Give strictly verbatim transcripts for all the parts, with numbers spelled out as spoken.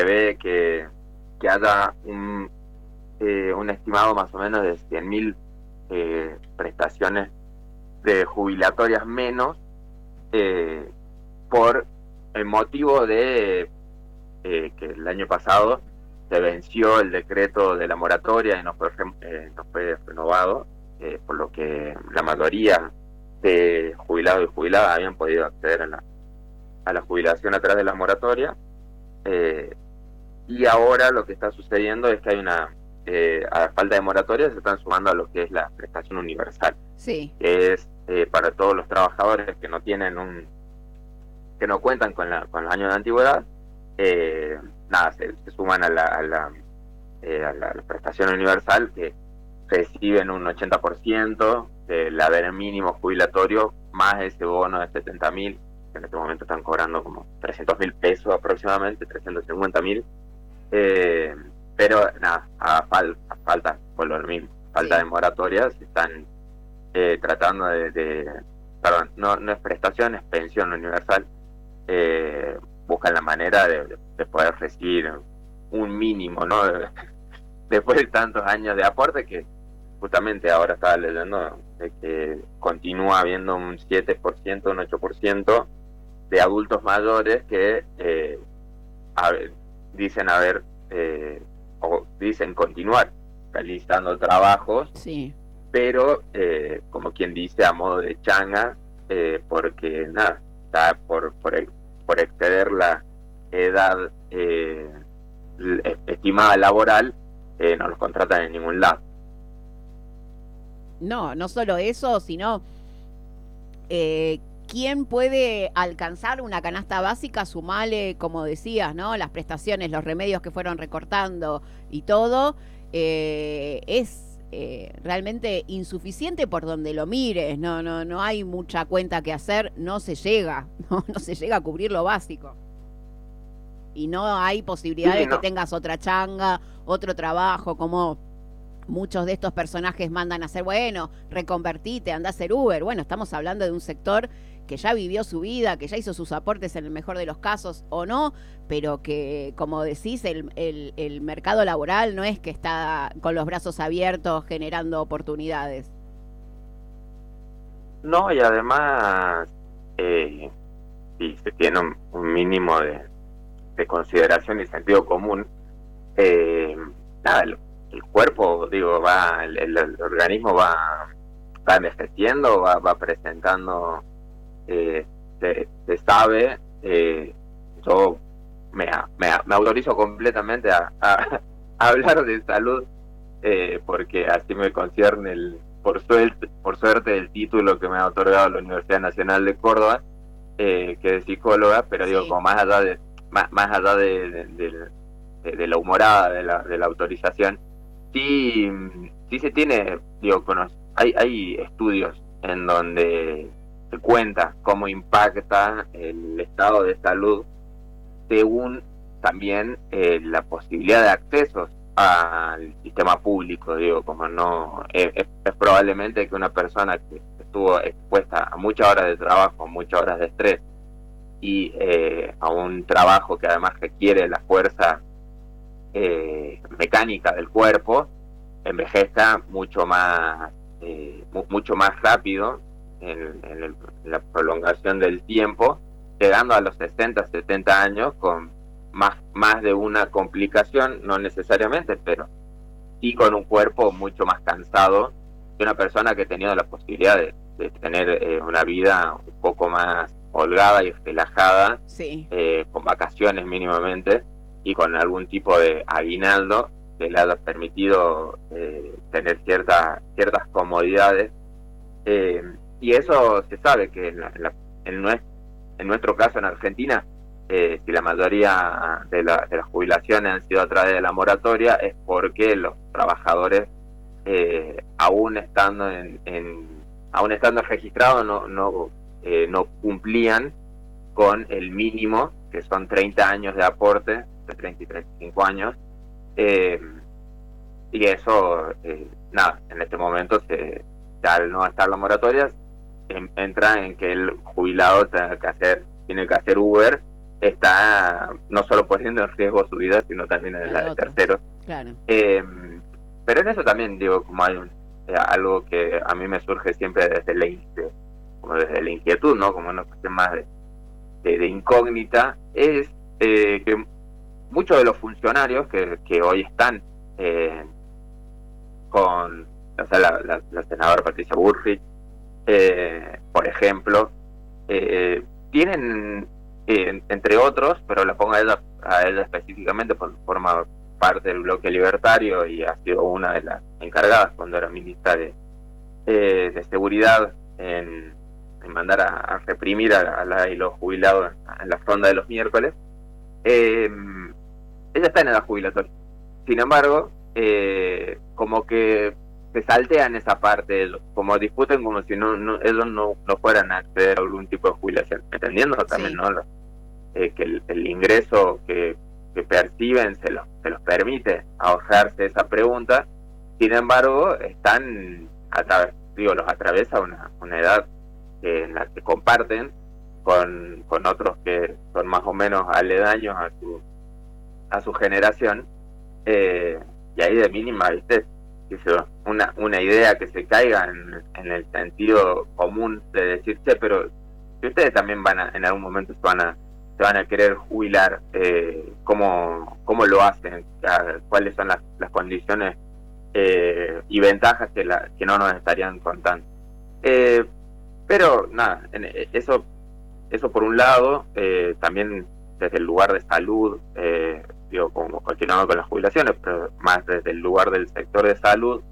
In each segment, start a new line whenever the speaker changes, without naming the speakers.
prevé que, que haya un, eh, un estimado más o menos de cien mil eh, prestaciones de jubilatorias menos, eh, por el motivo de eh, que el año pasado se venció el decreto de la moratoria y no fue, eh, no fue renovado, eh, por lo que la mayoría de jubilados y jubiladas habían podido acceder a la, a la jubilación a través de la moratoria. Eh, y ahora lo que está sucediendo es que hay una, eh, a la falta de moratoria se están sumando a lo que es la prestación universal,
Sí.
que es eh, para todos los trabajadores que no tienen un, que no cuentan con, la, con los años de antigüedad. Eh, nada, se, se suman a la, a, la, eh, a la prestación universal, que reciben un ochenta por ciento del haber mínimo jubilatorio, más ese bono de setenta mil, que en este momento están cobrando como trescientos mil pesos aproximadamente, trescientos cincuenta mil. Eh, pero nada, a, fal, a falta, por lo mismo, falta
Sí.
de moratorias, están eh, tratando de, de, perdón, no, no es prestación, es pensión universal. Eh, buscan la manera de, de poder recibir un mínimo, ¿no? Después de tantos años de aporte, que justamente ahora estaba leyendo de que continúa habiendo un siete por ciento, un ocho por ciento de adultos mayores que eh, a ver, dicen haber eh, o dicen continuar realizando trabajos,
Sí.
pero eh, como quien dice, a modo de changa, eh, porque nada, está por, por, por exceder la edad eh, estimada laboral, eh, no los contratan en ningún lado.
No, no solo eso, sino eh, quién puede alcanzar una canasta básica, sumale, como decías, ¿no? Las prestaciones, los remedios que fueron recortando y todo, eh, es eh, realmente insuficiente por donde lo mires, no, no, no hay mucha cuenta que hacer, no se llega, no, no se llega a cubrir lo básico. Y no hay posibilidad
Sí,
de que
no.
tengas otra changa, otro trabajo, como muchos de estos personajes mandan a hacer, bueno, reconvertite, anda a hacer Uber. Bueno, estamos hablando de un sector que ya vivió su vida, que ya hizo sus aportes en el mejor de los casos o no, pero que, como decís, el, el, el mercado laboral no es que está con los brazos abiertos generando oportunidades.
No, y además, eh, si se tiene un, un mínimo de, de consideración y sentido común, eh, nada, el, el cuerpo, digo, va, el, el, el organismo va, va envejeciendo, va, va presentando, eh, se, se sabe, eh, yo me, me, me autorizo completamente a, a, a hablar de salud, eh, porque así me concierne el, por suerte, por suerte el título que me ha otorgado la Universidad Nacional de Córdoba, eh, que es psicóloga, pero digo,
Sí.
como más allá de, más, más allá de, de, de, de, de la humorada de la, de la autorización, sí, sí se tiene, digo, cono- hay, hay estudios en donde se cuenta cómo impacta el estado de salud según también eh, la posibilidad de acceso al sistema público, digo, como no, es, es probablemente que una persona que estuvo expuesta a muchas horas de trabajo, muchas horas de estrés, y eh, a un trabajo que además requiere la fuerza eh, mecánica del cuerpo, envejezca mucho más, eh, mu mucho más rápido en, en, el, en la prolongación del tiempo, llegando a los sesenta, setenta años con más, más de una complicación, no necesariamente, pero sí con un cuerpo mucho más cansado que una persona que ha tenido la posibilidad de, de tener eh, una vida un poco más holgada y relajada,
Sí.
eh, con vacaciones mínimamente y con algún tipo de aguinaldo que le haya permitido eh, tener cierta, ciertas comodidades. Eh, y eso se sabe que en, la, en, la, en, nuestro, en nuestro caso en Argentina, eh, si la mayoría de, la, de las jubilaciones han sido a través de la moratoria, es porque los trabajadores, eh, aún estando en, en aún estando registrados, no, no, eh, no cumplían con el mínimo, que son treinta años de aporte, de treinta y treinta y cinco años, eh, y eso, eh, nada, en este momento, se, al no estar la moratoria, en, entra en que el jubilado tiene que hacer, tiene que hacer Uber, está no solo poniendo en riesgo su vida, sino también en la de terceros.
Claro.
Eh, pero en eso también, digo, como hay un, eh, algo que a mí me surge siempre desde la, de, como desde la inquietud, ¿no? Como una cuestión más de, de, de incógnita, es eh, que muchos de los funcionarios que, que hoy están eh, con, o sea, la, la, la senadora Patricia Bullrich, eh, por ejemplo, eh, tienen, eh, entre otros, pero la pongo a ella, a ella específicamente, por forma parte del bloque libertario y ha sido una de las encargadas cuando era ministra de, eh, de Seguridad en, en mandar a, a reprimir a, a la y los jubilados en, en la ronda de los miércoles. Eh, ella está en edad jubilatoria. Sin embargo, eh, como que se saltean esa parte, como discuten como si no, no ellos no, no fueran a acceder a algún tipo de jubilación, entendiendo también, sí, ¿no? Lo, eh, que el, el ingreso que, que perciben se los, se los permite ahorrarse esa pregunta. Sin embargo, están a través, digo, los atraviesa una, una edad que, en la que comparten con, con otros que son más o menos aledaños a su a su generación, eh, y ahí de mínima, ¿viste? Una, una idea que se caiga en, en el sentido común de decir, che, pero si ustedes también van a, en algún momento se van a, se van a querer jubilar, eh, ¿cómo, cómo lo hacen? ¿Cuáles son las, las condiciones eh, y ventajas que, la, que no nos estarían contando? Eh, pero nada, en, eso, eso por un lado, eh, también desde el lugar de salud, eh, digo, como continuando con las jubilaciones, pero más desde el lugar del sector de salud,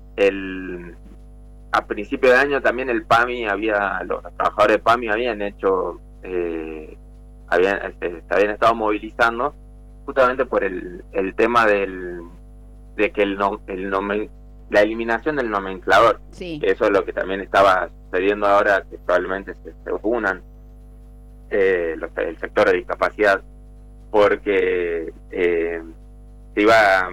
el a principio de año también el PAMI había, los trabajadores de PAMI habían hecho, eh, habían, este, se habían estado movilizando justamente por el, el tema del de que el, no, el nomen, la eliminación del nomenclador,
sí.
Eso es lo que también estaba sucediendo ahora, que probablemente se, se unan eh, los, el sector de discapacidad, porque eh, se iba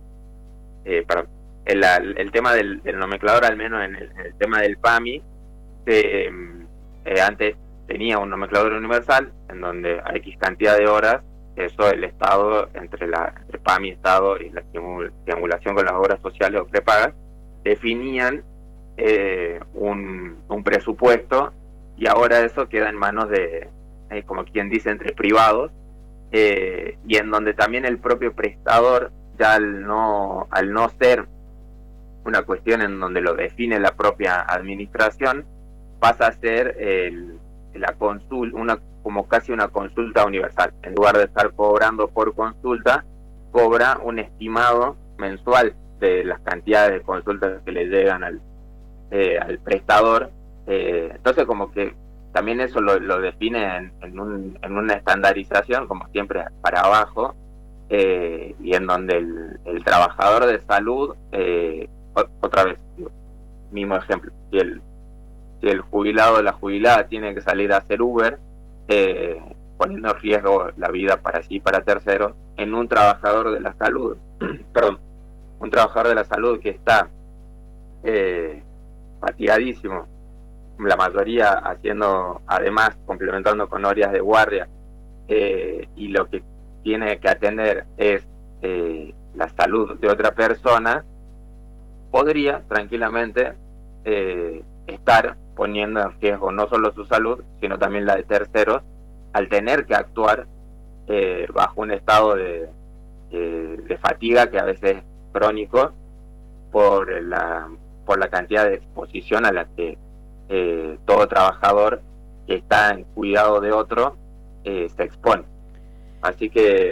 eh, para el, el tema del, del nomenclador, al menos en el, en el tema del PAMI, se, eh, antes tenía un nomenclador universal en donde a X cantidad de horas, eso el Estado, entre la entre PAMI, Estado y la triangulación con las obras sociales o prepagas, definían eh, un, un presupuesto, y ahora eso queda en manos de, eh, como quien dice, entre privados, Eh, y en donde también el propio prestador, ya al no al no ser una cuestión en donde lo define la propia administración, pasa a ser el, la consulta, una como casi una consulta universal. En lugar de estar cobrando por consulta, cobra un estimado mensual de las cantidades de consultas que le llegan al, eh, al prestador. Eh, entonces como que también eso lo, lo define en, en, un, en una estandarización, como siempre, para abajo, eh, y en donde el, el trabajador de salud, eh, otra vez, mismo ejemplo, si el, si el jubilado o la jubilada tiene que salir a hacer Uber, eh, poniendo en riesgo la vida para sí y para terceros, en un trabajador de la salud, perdón, un trabajador de la salud que está eh, fatigadísimo, la mayoría haciendo, además complementando con horas de guardia, eh, y lo que tiene que atender es eh, la salud de otra persona, podría tranquilamente eh, estar poniendo en riesgo no solo su salud, sino también la de terceros, al tener que actuar eh, bajo un estado de, de, de fatiga que a veces es crónico por la, por la cantidad de exposición a la que Eh, todo trabajador que está en cuidado de otro eh, se expone. Así que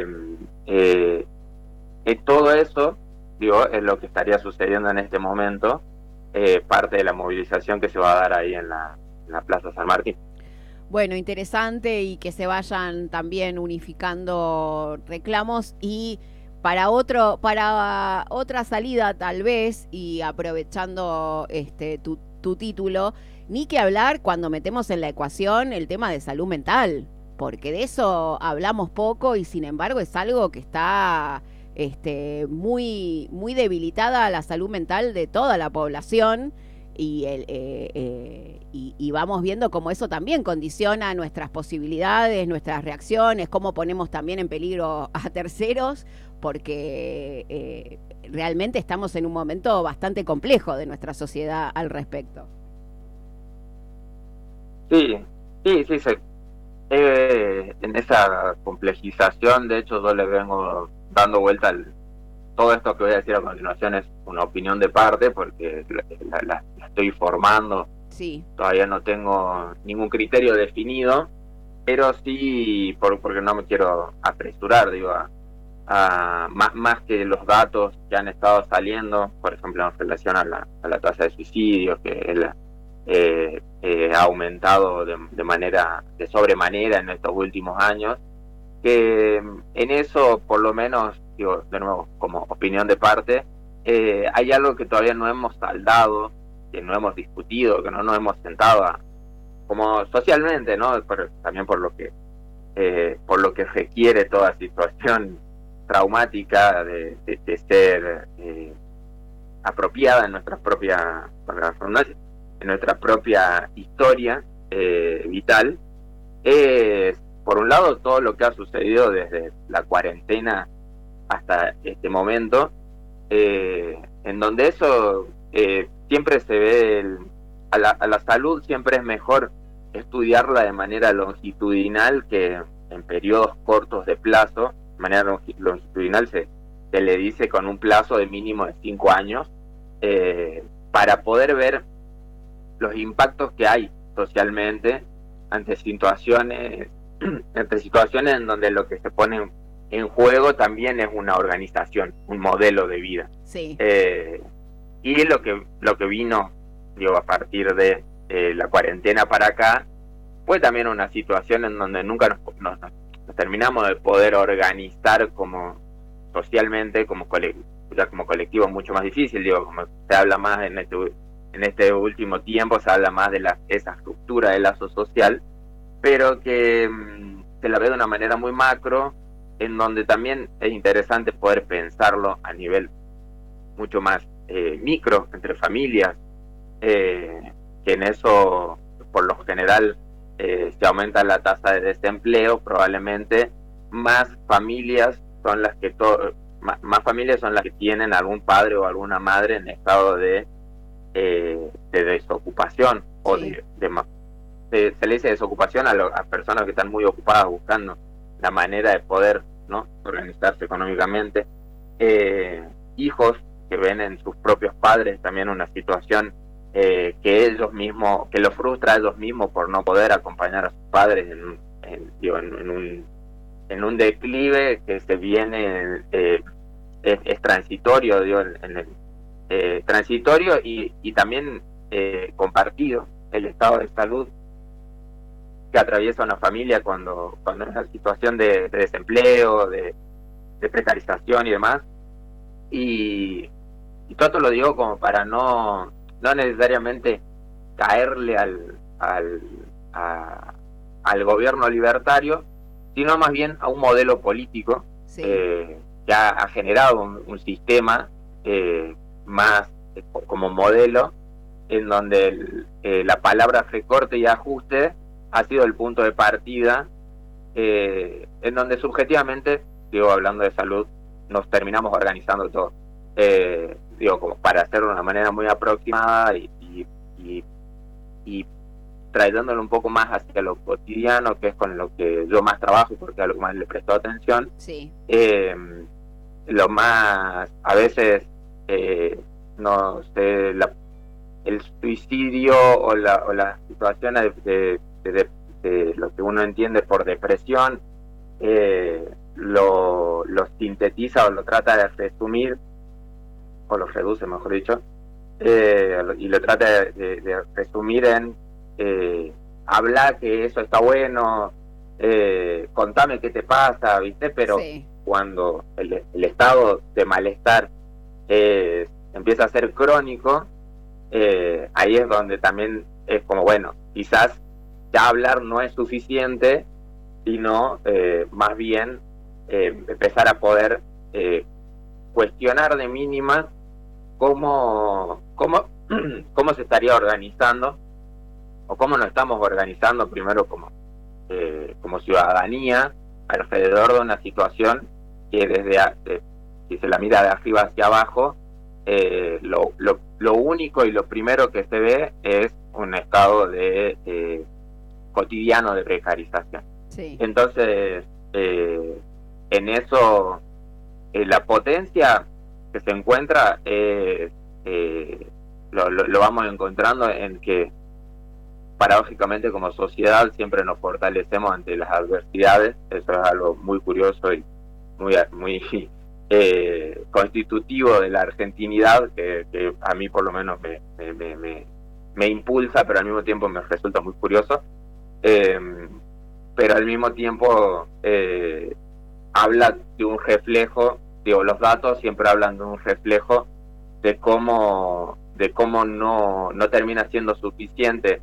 eh, eh, todo eso, digo, es lo que estaría sucediendo en este momento, eh, parte de la movilización que se va a dar ahí en la, en la Plaza San Martín.
Bueno, interesante, y que se vayan también unificando reclamos, y para otro, para otra salida tal vez, y aprovechando este tu, tu título, ni que hablar cuando metemos en la ecuación el tema de salud mental, porque de eso hablamos poco y sin embargo es algo que está este, muy, muy debilitada la salud mental de toda la población, y, el, eh, eh, y, y vamos viendo cómo eso también condiciona nuestras posibilidades, nuestras reacciones, cómo ponemos también en peligro a terceros, porque eh, realmente estamos en un momento bastante complejo de nuestra sociedad al respecto.
Sí, sí, sí, se, eh, en esa complejización, de hecho, yo le vengo dando vuelta al todo esto que voy a decir a continuación es una opinión de parte porque la, la, la estoy formando.
Sí.
Todavía no tengo ningún criterio definido, pero sí, por, porque no me quiero apresurar, digo, a, a más, más que los datos que han estado saliendo, por ejemplo, en relación a la, a la tasa de suicidios, que él, eh, eh, ha aumentado de, de manera, de sobremanera en estos últimos años, que en eso, por lo menos, digo, de nuevo, como opinión de parte, eh, hay algo que todavía no hemos saldado, que no hemos discutido, que no nos hemos sentado a, como socialmente, ¿no? Por, también por lo que eh, por lo que requiere toda situación traumática de, de, de ser eh, apropiada en nuestra propia, en nuestra propia historia eh, vital. Es, por un lado, todo lo que ha sucedido desde la cuarentena hasta este momento, eh, en donde eso eh, siempre se ve, el, a, la, a la salud siempre es mejor estudiarla de manera longitudinal que en periodos cortos de plazo. De manera longitudinal se, se le dice con un plazo de mínimo de cinco años, eh, para poder ver los impactos que hay socialmente ante situaciones ante situaciones en donde lo que se pone en juego también es una organización, un modelo de vida.
Sí.
Eh, y lo que lo que vino, digo, a partir de eh, la cuarentena para acá, fue también una situación en donde nunca nos, nos, nos terminamos de poder organizar como socialmente, como colectivo, ya como colectivo mucho más difícil, digo, como se habla más en este en este último tiempo, se habla más de la, esa estructura de lazo social, pero que mmm, se la ve de una manera muy macro, en donde también es interesante poder pensarlo a nivel mucho más eh, micro, entre familias, eh, que en eso, por lo general, eh, se aumenta la tasa de desempleo, probablemente más familias son las que to- más, más familias son las que tienen algún padre o alguna madre en estado de, eh, de desocupación, sí. o de, de Se, se le dice desocupación a, lo, a personas que están muy ocupadas buscando la manera de poder, ¿no?, organizarse económicamente. Eh, hijos que ven en sus propios padres también una situación eh, que ellos mismos, que los frustra a ellos mismos por no poder acompañar a sus padres en, en, digo, en, en, un, en un declive que se viene, eh, es, es transitorio, digo, en, en el, eh, transitorio y, y también eh, compartido, el estado de salud que atraviesa una familia cuando cuando es una situación de, de desempleo, de, de precarización y demás. Y, y todo esto lo digo como para no no necesariamente caerle al al, a, al gobierno libertario, sino más bien a un modelo político, sí. eh, que ha, ha generado un, un sistema eh, más eh, como modelo, en donde el, eh, la palabra recorte y ajuste ha sido el punto de partida, eh, en donde subjetivamente, digo, hablando de salud, nos terminamos organizando todo, eh, digo, como para hacerlo de una manera muy aproximada y, y, y, y trayéndolo un poco más hacia lo cotidiano, que es con lo que yo más trabajo, porque a lo que más le presto atención.
Sí.
Eh, lo más, a veces, eh, no sé, la, el suicidio o la, o la situación de, de De, de, de lo que uno entiende por depresión, eh, lo, lo sintetiza o lo trata de resumir, o lo reduce, mejor dicho, eh, y lo trata de, de, de resumir en eh, hablar que eso está bueno, eh, contame qué te pasa, ¿viste? Pero sí. Cuando el, el estado de malestar eh, empieza a ser crónico, eh, ahí es donde también es como, bueno, quizás ya hablar no es suficiente, sino eh, más bien eh, empezar a poder eh, cuestionar de mínima cómo, cómo cómo se estaría organizando, o cómo nos estamos organizando primero como, eh, como ciudadanía alrededor de una situación que desde, eh, si se la mira de arriba hacia abajo, eh, lo, lo, lo único y lo primero que se ve es un estado de eh, cotidiano de precarización.
Sí.
Entonces, eh, en eso, eh, la potencia que se encuentra es, eh, lo, lo, lo vamos encontrando en que paradójicamente como sociedad siempre nos fortalecemos ante las adversidades. Eso es algo muy curioso y muy, muy eh, constitutivo de la argentinidad, que, que a mí por lo menos me, me, me, me impulsa, pero al mismo tiempo me resulta muy curioso. Eh, pero al mismo tiempo eh, habla de un reflejo, digo, los datos siempre hablan de un reflejo de cómo, de cómo no, no termina siendo suficiente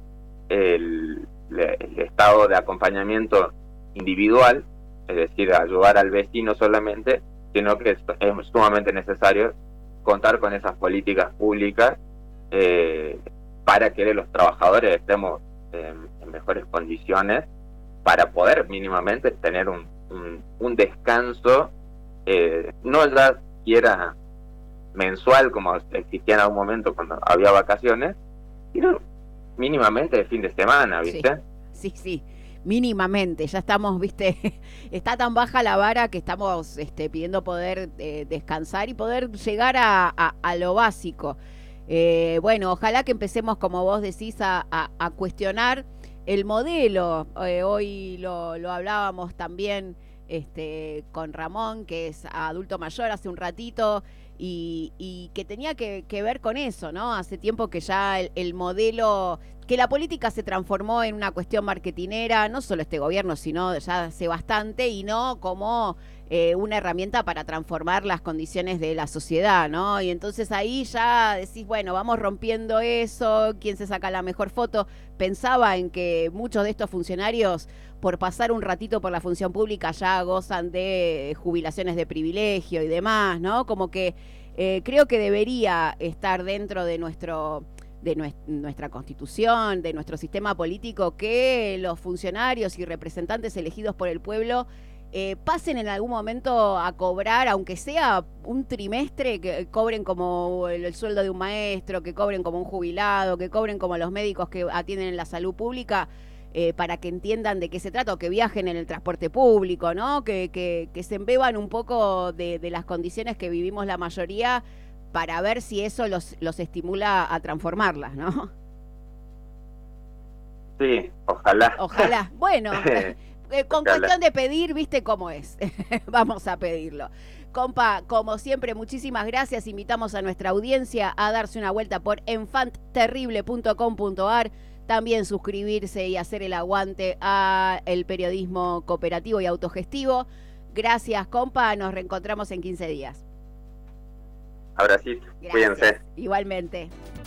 el, el estado de acompañamiento individual, es decir, ayudar al vecino solamente, sino que es, es sumamente necesario contar con esas políticas públicas eh, para que los trabajadores estemos en, en mejores condiciones para poder mínimamente tener un, un, un descanso, eh, no ya siquiera mensual como existía en algún momento cuando había vacaciones, sino mínimamente de fin de semana, ¿viste?
Sí, sí, sí, mínimamente, ya estamos, ¿viste? Está tan baja la vara que estamos este, pidiendo poder eh, descansar y poder llegar a, a, a lo básico. Eh, bueno, ojalá que empecemos, como vos decís, a, a, a cuestionar el modelo. Eh, hoy lo, lo hablábamos también este, con Ramón, que es adulto mayor, hace un ratito, y, y que tenía que, que ver con eso, ¿no? Hace tiempo que ya el, el modelo, que la política se transformó en una cuestión marketinera, no solo este gobierno, sino ya hace bastante, y no como eh, una herramienta para transformar las condiciones de la sociedad, ¿no? Y entonces ahí ya decís, bueno, vamos rompiendo eso, quién se saca la mejor foto. Pensaba en que muchos de estos funcionarios, por pasar un ratito por la función pública, ya gozan de jubilaciones de privilegio y demás, ¿no? Como que eh, creo que debería estar dentro de nuestro de nuestra constitución, de nuestro sistema político, que los funcionarios y representantes elegidos por el pueblo eh, pasen en algún momento a cobrar, aunque sea un trimestre, que cobren como el, el sueldo de un maestro, que cobren como un jubilado, que cobren como los médicos que atienden en la salud pública, eh, para que entiendan de qué se trata, o que viajen en el transporte público, ¿no? Que, que, que se embeban un poco de, de las condiciones que vivimos la mayoría, para ver si eso los, los estimula a transformarlas, ¿no?
Sí, ojalá.
Ojalá. Bueno, eh, con ojalá. Cuestión de pedir, viste cómo es. Vamos a pedirlo. Compa, como siempre, muchísimas gracias. Invitamos a nuestra audiencia a darse una vuelta por enfant terrible punto com punto a r. También suscribirse y hacer el aguante a el periodismo cooperativo y autogestivo. Gracias, compa. Nos reencontramos en quince días.
Abracito, cuídense.
Igualmente.